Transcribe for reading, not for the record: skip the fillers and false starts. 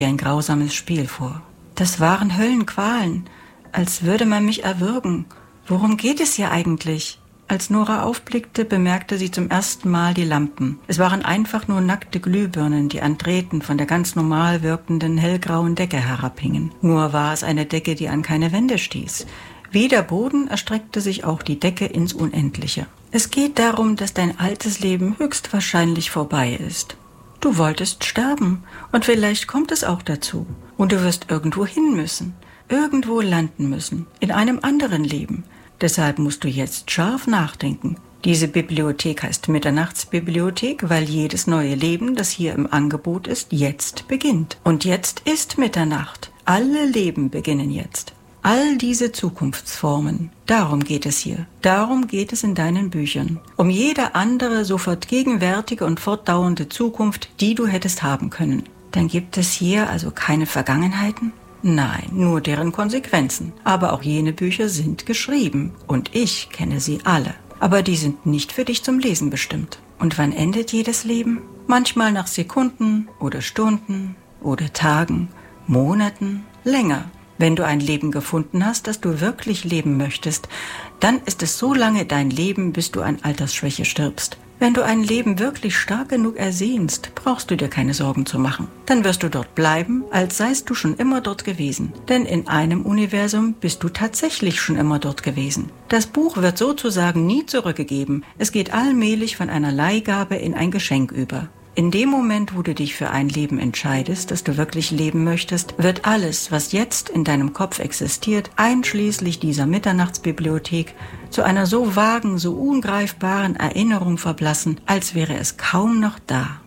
wie ein grausames Spiel vor. Das waren Höllenqualen, als würde man mich erwürgen. Worum geht es hier eigentlich? Als Nora aufblickte, bemerkte sie zum ersten Mal die Lampen. Es waren einfach nur nackte Glühbirnen, die an Drähten von der ganz normal wirkenden hellgrauen Decke herabhingen. Nur war es eine Decke, die an keine Wände stieß. Wie der Boden erstreckte sich auch die Decke ins Unendliche. Es geht darum, dass dein altes Leben höchstwahrscheinlich vorbei ist. Du wolltest sterben und vielleicht kommt es auch dazu. Und du wirst irgendwo hin müssen, irgendwo landen müssen, in einem anderen Leben. Deshalb musst du jetzt scharf nachdenken. Diese Bibliothek heißt Mitternachtsbibliothek, weil jedes neue Leben, das hier im Angebot ist, jetzt beginnt. Und jetzt ist Mitternacht. Alle Leben beginnen jetzt. All diese Zukunftsformen, darum geht es hier. Darum geht es in deinen Büchern. Um jede andere, sofort gegenwärtige und fortdauernde Zukunft, die du hättest haben können. Dann gibt es hier also keine Vergangenheiten? Nein, nur deren Konsequenzen. Aber auch jene Bücher sind geschrieben. Und ich kenne sie alle. Aber die sind nicht für dich zum Lesen bestimmt. Und wann endet jedes Leben? Manchmal nach Sekunden oder Stunden oder Tagen, Monaten, länger. Wenn du ein Leben gefunden hast, das du wirklich leben möchtest, dann ist es so lange dein Leben, bis du an Altersschwäche stirbst. Wenn du ein Leben wirklich stark genug ersehnst, brauchst du dir keine Sorgen zu machen. Dann wirst du dort bleiben, als seist du schon immer dort gewesen. Denn in einem Universum bist du tatsächlich schon immer dort gewesen. Das Buch wird sozusagen nie zurückgegeben. Es geht allmählich von einer Leihgabe in ein Geschenk über. In dem Moment, wo du dich für ein Leben entscheidest, das du wirklich leben möchtest, wird alles, was jetzt in deinem Kopf existiert, einschließlich dieser Mitternachtsbibliothek, zu einer so vagen, so ungreifbaren Erinnerung verblassen, als wäre es kaum noch da.